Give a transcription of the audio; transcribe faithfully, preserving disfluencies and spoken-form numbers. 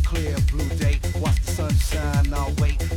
clear blue day. Watch the sunshine, I'll wait.